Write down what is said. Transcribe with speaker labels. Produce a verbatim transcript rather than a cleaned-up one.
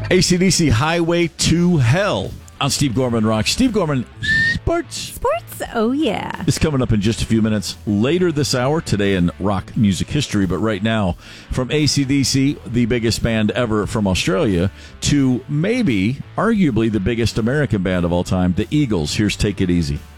Speaker 1: A C D C Highway to Hell on Steve Gorman Rock. Steve Gorman, sports.
Speaker 2: Sports? Oh, yeah.
Speaker 1: It's coming up in just a few minutes later this hour, today in rock music history. But right now, from A C D C, the biggest band ever from Australia, to maybe, arguably, the biggest American band of all time, the Eagles. Here's Take It Easy.